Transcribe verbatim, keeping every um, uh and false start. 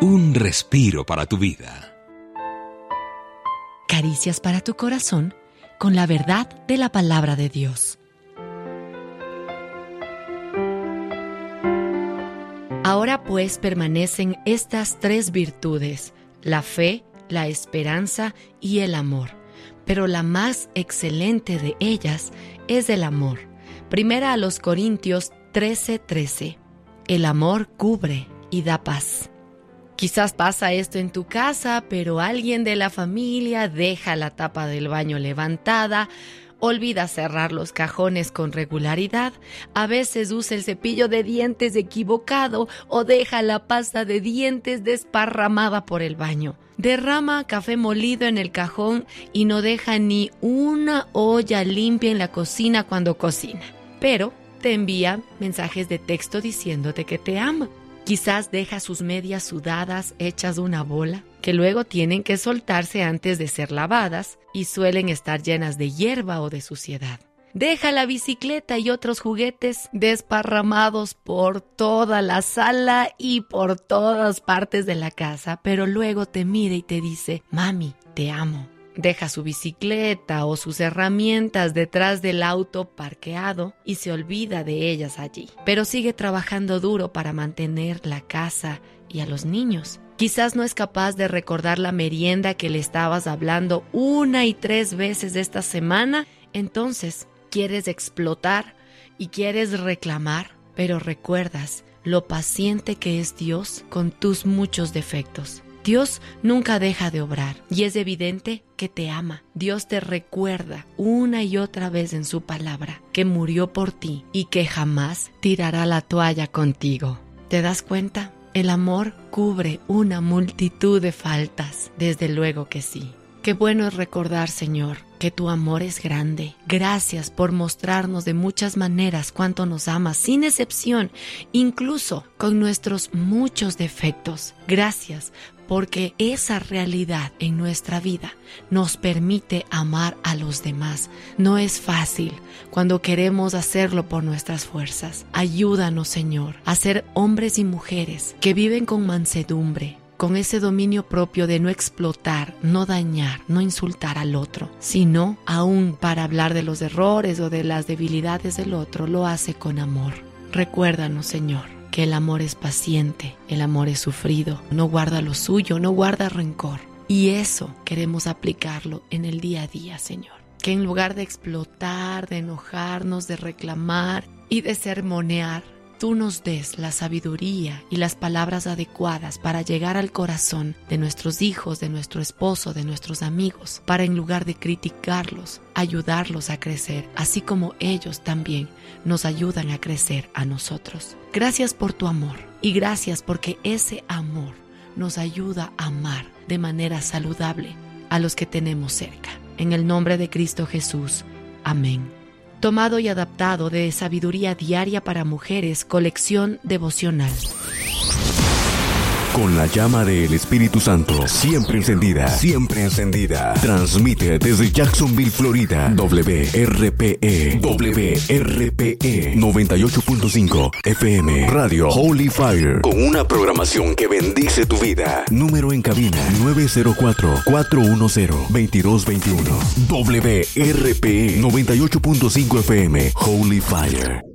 Un respiro para tu vida. Caricias para tu corazón con la verdad de la palabra de Dios. Ahora pues permanecen estas tres virtudes: la fe, la esperanza y el amor. Pero la más excelente de ellas es el amor. Primera a los Corintios trece trece. El amor cubre y da paz. Quizás pasa esto en tu casa, pero alguien de la familia deja la tapa del baño levantada, olvida cerrar los cajones con regularidad, a veces usa el cepillo de dientes equivocado o deja la pasta de dientes desparramada por el baño. Derrama café molido en el cajón y no deja ni una olla limpia en la cocina cuando cocina. Pero te envía mensajes de texto diciéndote que te ama. Quizás deja sus medias sudadas hechas una bola, que luego tienen que soltarse antes de ser lavadas y suelen estar llenas de hierba o de suciedad. Deja la bicicleta y otros juguetes desparramados por toda la sala y por todas partes de la casa, pero luego te mira y te dice: mami, te amo. Deja su bicicleta o sus herramientas detrás del auto parqueado y se olvida de ellas allí, pero sigue trabajando duro para mantener la casa y a los niños. Quizás no es capaz de recordar la merienda que le estabas hablando una y tres veces esta semana. Entonces quieres explotar y quieres reclamar, pero recuerdas lo paciente que es Dios con tus muchos defectos. Dios nunca deja de obrar y es evidente que te ama. Dios te recuerda una y otra vez en su palabra que murió por ti y que jamás tirará la toalla contigo. ¿Te das cuenta? El amor cubre una multitud de faltas. Desde luego que sí. Qué bueno es recordar, Señor, que tu amor es grande. Gracias por mostrarnos de muchas maneras cuánto nos amas, sin excepción, incluso con nuestros muchos defectos. Gracias porque esa realidad en nuestra vida nos permite amar a los demás. No es fácil cuando queremos hacerlo por nuestras fuerzas. Ayúdanos, Señor, a ser hombres y mujeres que viven con mansedumbre, con ese dominio propio de no explotar, no dañar, no insultar al otro, sino aún para hablar de los errores o de las debilidades del otro, lo hace con amor. Recuérdanos, Señor, que el amor es paciente, el amor es sufrido, no guarda lo suyo, no guarda rencor. Y eso queremos aplicarlo en el día a día, Señor. Que en lugar de explotar, de enojarnos, de reclamar y de sermonear, tú nos des la sabiduría y las palabras adecuadas para llegar al corazón de nuestros hijos, de nuestro esposo, de nuestros amigos, para en lugar de criticarlos, ayudarlos a crecer, así como ellos también nos ayudan a crecer a nosotros. Gracias por tu amor y gracias porque ese amor nos ayuda a amar de manera saludable a los que tenemos cerca. En el nombre de Cristo Jesús. Amén. Tomado y adaptado de Sabiduría Diaria para Mujeres, colección devocional. Con la llama del Espíritu Santo siempre encendida, siempre encendida. Transmite desde Jacksonville, Florida, W R P E, W R P E noventa y ocho punto cinco F M, Radio Holy Fire, con una programación que bendice tu vida. Número en cabina nueve cero cuatro, cuatro uno cero, dos dos dos uno. W R P E noventa y ocho punto cinco F M, Holy Fire.